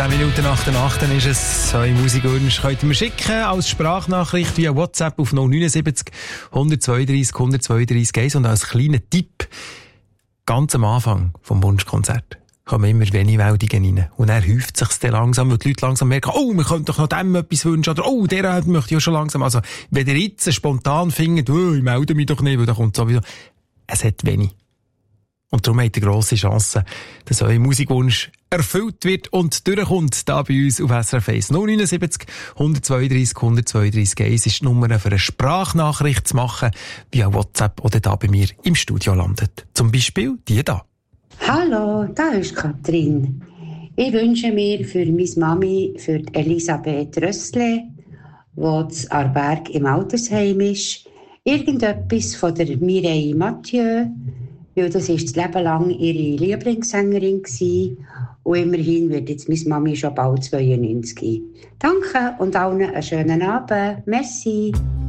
10 Minuten nach der 8 ist es. Eure Musikwünsche könnt ihr mir schicken als Sprachnachricht via WhatsApp auf 079 132 132 1. Und als kleiner Tipp, ganz am Anfang vom Wunschkonzert kommen immer wenig Meldungen rein. Und dann häuft sich dann langsam, weil die Leute langsam merken, oh, wir könnten doch noch dem etwas wünschen, oder oh, der möchte ich ja schon langsam. Also, wenn ihr jetzt spontan findet, oh, ich melde mich doch nicht, weil da kommt sowieso, es hat wenig. Und darum habt ihr grosse Chance, dass euer Musikwunsch erfüllt wird und durchkommt, da bei uns auf SRF 1. 079 132 132 1 ist die Nummer für eine Sprachnachricht zu machen, via WhatsApp oder da bei mir im Studio landet. Zum Beispiel die da. Hallo, da ist Katrin. Ich wünsche mir für meine Mami, für Elisabeth Rössle, die zu Aarberg im Altersheim ist, irgendetwas von der Mireille Mathieu, weil das ist das Leben lang ihre Lieblingssängerin gewesen. Und immerhin wird jetzt meine Mami schon bald 92. Danke und allen einen schönen Abend. Merci.